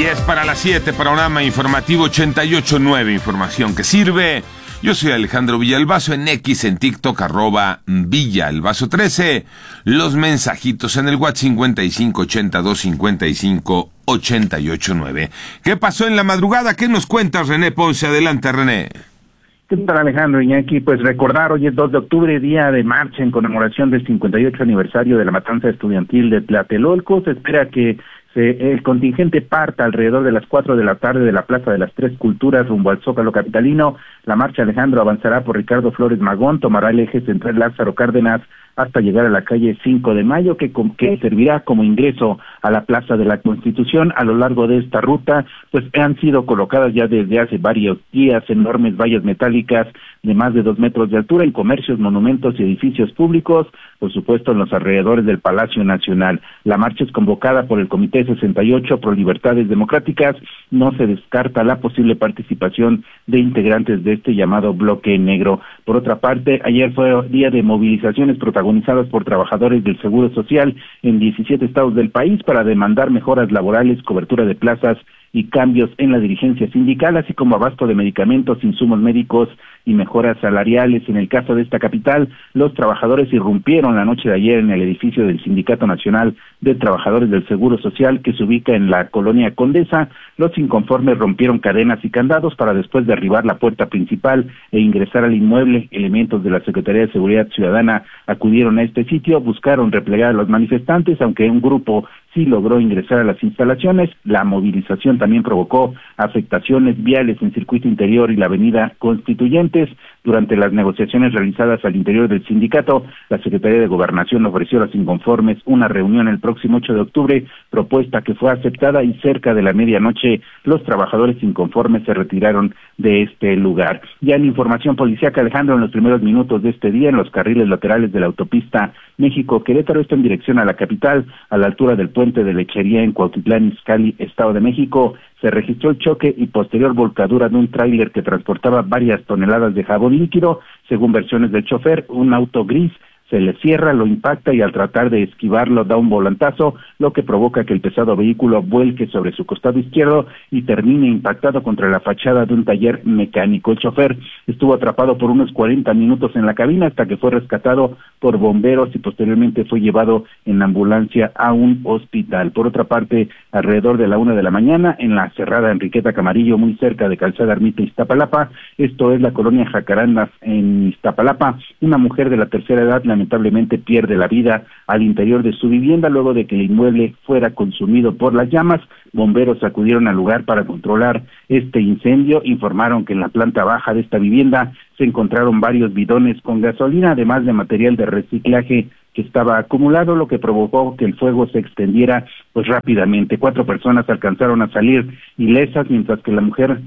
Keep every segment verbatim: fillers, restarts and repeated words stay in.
diez para las siete, panorama informativo ochenta y ocho punto nueve, información que sirve. Yo soy Alejandro Villalbazo, en X, en TikTok, arroba Villalbazo trece. Los mensajitos en el WhatsApp cincuenta y cinco ochenta y dos cincuenta y cinco ochenta y ocho nueve. ¿Qué pasó en la madrugada? ¿Qué nos cuentas, René Ponce? Adelante, René. ¿Qué tal, Alejandro Iñaki? Pues recordar, hoy es dos de octubre, día de marcha en conmemoración del cincuenta y ocho aniversario de la matanza estudiantil de Tlatelolco. Se espera que se, el contingente parta alrededor de las cuatro de la tarde de la Plaza de las Tres Culturas rumbo al Zócalo capitalino. La marcha, Alejandro, avanzará por Ricardo Flores Magón, tomará el eje central Lázaro Cárdenas hasta llegar a la calle cinco de mayo, que, que servirá como ingreso a la Plaza de la Constitución. A lo largo de esta ruta, pues han sido colocadas ya desde hace varios días enormes vallas metálicas de más de dos metros de altura en comercios, monumentos y edificios públicos, por supuesto en los alrededores del Palacio Nacional. La marcha es convocada por el Comité sesenta y ocho Pro Libertades Democráticas. No se descarta la posible participación de integrantes de este llamado bloque negro. Por otra parte, ayer fue día de movilizaciones protagonizadas por trabajadores del Seguro Social en diecisiete estados del país para demandar mejoras laborales, cobertura de plazas y cambios en la dirigencia sindical, así como abasto de medicamentos, insumos médicos y mejoras salariales. En el caso de esta capital, los trabajadores irrumpieron la noche de ayer en el edificio del Sindicato Nacional de Trabajadores del Seguro Social, que se ubica en la colonia Condesa. Los inconformes rompieron cadenas y candados para después derribar la puerta principal e ingresar al inmueble. Elementos de la Secretaría de Seguridad Ciudadana acudieron a este sitio, buscaron replegar a los manifestantes, aunque un grupo sí logró ingresar a las instalaciones. La movilización también provocó afectaciones viales en Circuito Interior y la Avenida Constituyentes. Durante las negociaciones realizadas al interior del sindicato, la Secretaría de Gobernación ofreció a los inconformes una reunión el próximo ocho de octubre, propuesta que fue aceptada, y cerca de la medianoche los trabajadores inconformes se retiraron de este lugar. Ya en información policíaca, Alejandro, en los primeros minutos de este día, en los carriles laterales de la autopista México-Querétaro, esto en dirección a la capital, a la altura del puente de Lechería en Cuautitlán Izcalli, Estado de México, se registró el choque y posterior volcadura de un tráiler que transportaba varias toneladas de jabón líquido. Según versiones del chofer, un auto gris se le cierra, lo impacta y al tratar de esquivarlo da un volantazo, lo que provoca que el pesado vehículo vuelque sobre su costado izquierdo y termine impactado contra la fachada de un taller mecánico. El chofer estuvo atrapado por unos cuarenta minutos en la cabina hasta que fue rescatado por bomberos y posteriormente fue llevado en ambulancia a un hospital. Por otra parte, alrededor de la una de la mañana, en la cerrada Enriqueta Camarillo, muy cerca de Calzada Ermita, Iztapalapa, esto es la colonia Jacarandas en Iztapalapa, una mujer de la tercera edad lamentablemente pierde la vida al interior de su vivienda luego de que el inmueble fuera consumido por las llamas. Bomberos acudieron al lugar para controlar este incendio. Informaron que en la planta baja de esta vivienda se encontraron varios bidones con gasolina, además de material de reciclaje que estaba acumulado, lo que provocó que el fuego se extendiera pues rápidamente. Cuatro personas alcanzaron a salir ilesas, mientras que la mujer,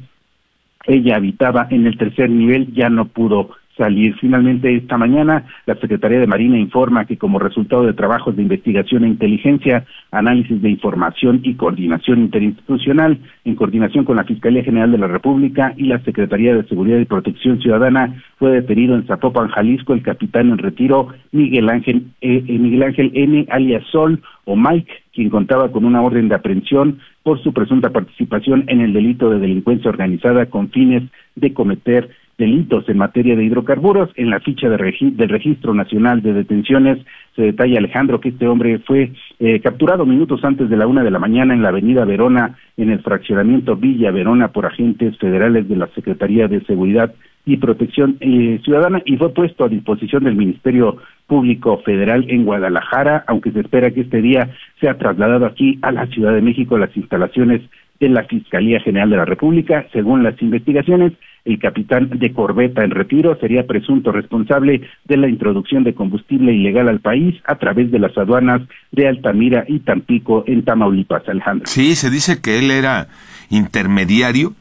ella habitaba en el tercer nivel, ya no pudo salir. Finalmente, esta mañana, la Secretaría de Marina informa que como resultado de trabajos de investigación e inteligencia, análisis de información y coordinación interinstitucional, en coordinación con la Fiscalía General de la República y la Secretaría de Seguridad y Protección Ciudadana, fue detenido en Zapopan, Jalisco, el capitán en retiro Miguel Ángel, eh, Miguel Ángel N., alias Sol o Mike, quien contaba con una orden de aprehensión por su presunta participación en el delito de delincuencia organizada con fines de cometer delitos en materia de hidrocarburos. En la ficha de regi del Registro Nacional de Detenciones se detalla, Alejandro, que este hombre fue eh, capturado minutos antes de la una de la mañana en la avenida Verona, en el fraccionamiento Villa Verona, por agentes federales de la Secretaría de Seguridad y Protección eh, Ciudadana, y fue puesto a disposición del Ministerio Público Federal en Guadalajara, aunque se espera que este día sea trasladado aquí a la Ciudad de México, a las instalaciones de la Fiscalía General de la República. Según las investigaciones, el capitán de corbeta en retiro sería presunto responsable de la introducción de combustible ilegal al país a través de las aduanas de Altamira y Tampico en Tamaulipas, Alejandro. Sí, se dice que él era intermediario,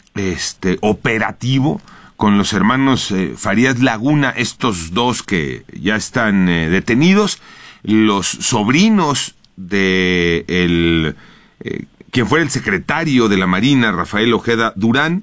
este, operativo, con los hermanos eh, Farías Laguna, estos dos que ya están eh, detenidos, los sobrinos de el, eh, quien fuera el secretario de la Marina, Rafael Ojeda Durán,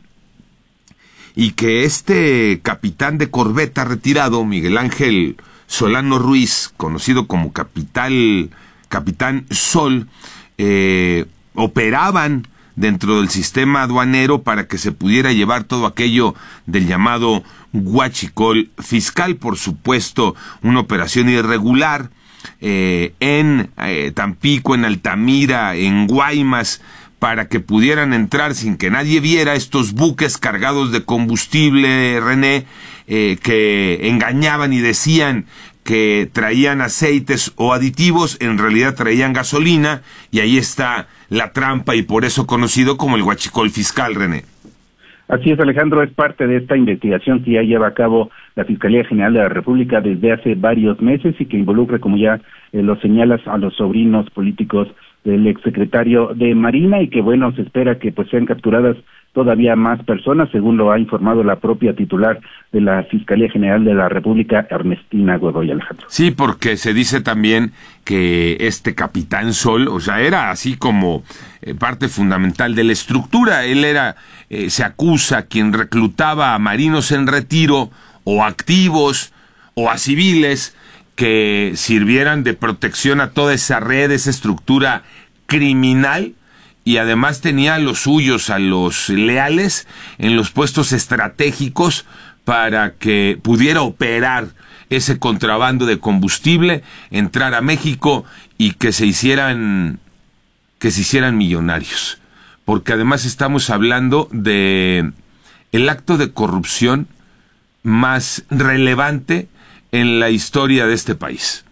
y que este capitán de corbeta retirado, Miguel Ángel Solano Ruiz, conocido como Capital, Capitán Sol, eh, operaban dentro del sistema aduanero para que se pudiera llevar todo aquello del llamado huachicol fiscal. Por supuesto, una operación irregular eh, en eh, Tampico, en Altamira, en Guaymas, para que pudieran entrar sin que nadie viera estos buques cargados de combustible, René, eh, que engañaban y decían que traían aceites o aditivos, en realidad traían gasolina, y ahí está la trampa y por eso conocido como el huachicol fiscal, René. Así es, Alejandro, es parte de esta investigación que ya lleva a cabo la Fiscalía General de la República desde hace varios meses y que involucra, como ya eh, lo señalas, a los sobrinos políticos del exsecretario de Marina, y que bueno, se espera que pues sean capturadas todavía más personas, según lo ha informado la propia titular de la Fiscalía General de la República, Ernestina Godoy, Alejandro. Sí, porque se dice también que este Capitán Sol, o sea, era así como eh, parte fundamental de la estructura. Él era, eh, se acusa, quien reclutaba a marinos en retiro, o activos, o a civiles, que sirvieran de protección a toda esa red, esa estructura criminal, y además tenía a los suyos, a los leales, en los puestos estratégicos para que pudiera operar ese contrabando de combustible, entrar a México y que se hicieran, que se hicieran millonarios. Porque además estamos hablando de el acto de corrupción más relevante en la historia de este país.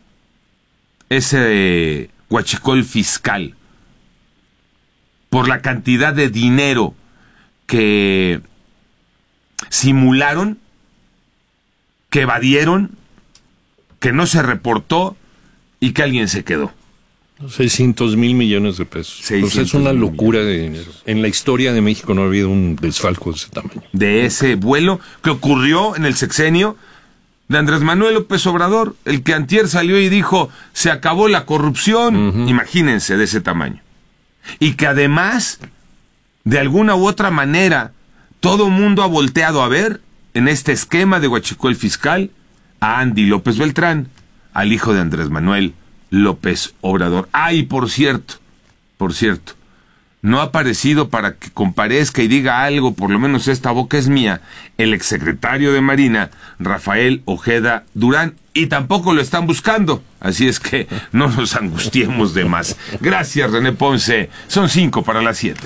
Ese huachicol fiscal, por la cantidad de dinero que simularon, que evadieron, que no se reportó y que alguien se quedó. seiscientos mil millones de pesos. Pues es una locura de dinero. En la historia de México no ha habido un desfalco de ese tamaño. De ese vuelo que ocurrió en el sexenio de Andrés Manuel López Obrador, el que antier salió y dijo, se acabó la corrupción. Uh-huh. Imagínense, de ese tamaño. Y que además, de alguna u otra manera, todo mundo ha volteado a ver en este esquema de huachicol fiscal a Andy López Beltrán, al hijo de Andrés Manuel López Obrador. Ay, por cierto, por cierto, no ha aparecido para que comparezca y diga algo, por lo menos esta boca es mía, el exsecretario de Marina, Rafael Ojeda Durán, y tampoco lo están buscando, así es que no nos angustiemos de más. Gracias, René Ponce, son cinco para las siete.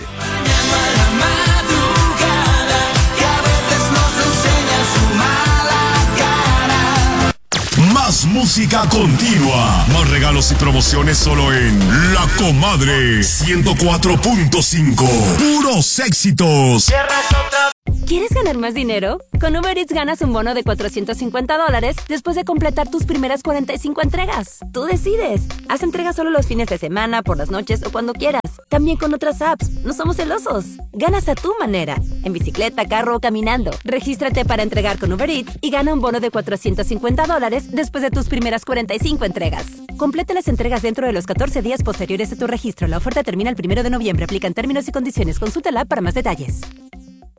Más música continua, más regalos y promociones solo en La Comadre ciento cuatro punto cinco. Puros éxitos. ¿Quieres ganar más dinero? Con Uber Eats ganas un bono de cuatrocientos cincuenta dólares después de completar tus primeras cuarenta y cinco entregas. Tú decides. Haz entregas solo los fines de semana, por las noches o cuando quieras. También con otras apps. No somos celosos. Ganas a tu manera. En bicicleta, carro o caminando. Regístrate para entregar con Uber Eats y gana un bono de cuatrocientos cincuenta dólares después de tus primeras cuarenta y cinco entregas. Completa las entregas dentro de los catorce días posteriores a tu registro. La oferta termina el primero de noviembre. Aplican términos y condiciones. Consulta la app para más detalles.